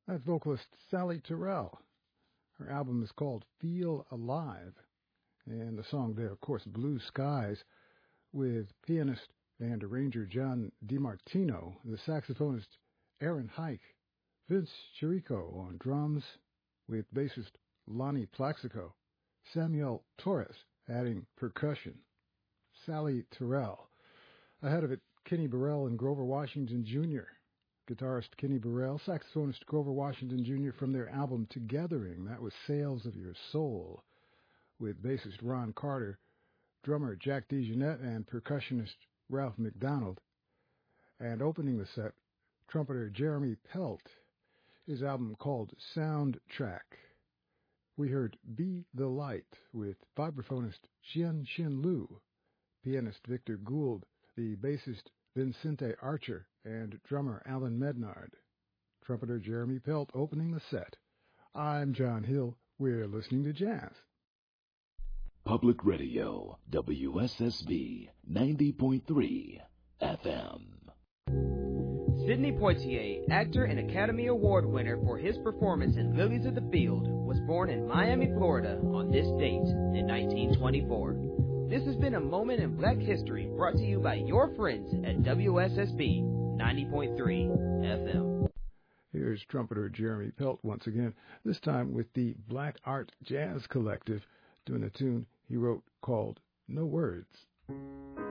That's vocalist Sally Terrell. Her album is called Feel Alive, and the song there, of course, Blue Skies, with pianist and arranger John DiMartino, the saxophonist Aaron Hike, Vince Chirico on drums, with bassist Lonnie Plaxico, Samuel Torres adding percussion, Sally Terrell. Ahead of it, Kenny Burrell and Grover Washington Jr., guitarist Kenny Burrell, saxophonist Grover Washington Jr. from their album Togethering. That was Sails of Your Soul, with bassist Ron Carter, drummer Jack DeJohnette, and percussionist Ralph McDonald. And opening the set, trumpeter Jeremy Pelt, his album called Soundtrack. We heard Be the Light with vibraphonist Xian Lu, pianist Victor Gould, the bassist Vincente Archer, and drummer Alan Mednard. Trumpeter Jeremy Pelt opening the set. I'm John Hill. We're listening to jazz. Public Radio, WSSB 90.3 FM. Sidney Poitier, actor and Academy Award winner for his performance in Lilies of the Field, was born in Miami, Florida on this date in 1924. This has been a moment in Black history brought to you by your friends at WSSB 90.3 FM. Here's trumpeter Jeremy Pelt once again, this time with the Black Art Jazz Collective, doing a tune he wrote called No Words.